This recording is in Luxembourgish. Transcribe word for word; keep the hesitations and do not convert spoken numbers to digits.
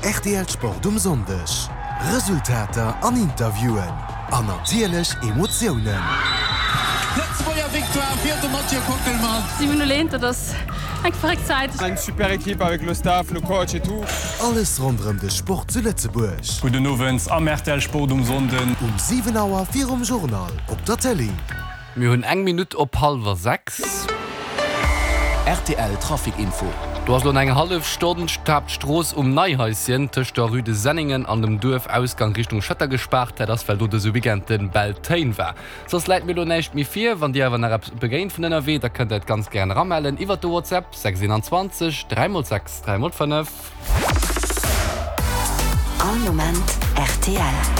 R T L Sport um Sondech. Resultater an Interviewen. An natierlech Emotionen. Letztwoer Victoire fir de Mathieu Kockelmann. Simon lehnte das eng verregt Zeit. Eine super Equipe avec le staff, le coach et tout. Alles rondem de Sport zu Lützeburg. Gute Novens am R T L Sport um Sonden. Um sieben Uhr vier um Journal op der Tele. Wir hunn eng Minut op halber sechs. R T L Trafikinfo. Du hast eng half Stunden stabt Stroß um Neihäuschen tech der Rüde Senningen an dem Dorfausgang Richtung Schëtter gespart, das weil du de subigenten Beltain war. Sos leit mir du nächt mi vier, wann Dir wann begéint vun N R W, da könnt et ganz gerne ramellen. Iwer du WhatsApp sechs zwei drei sechs drei fünf. All moment R T L.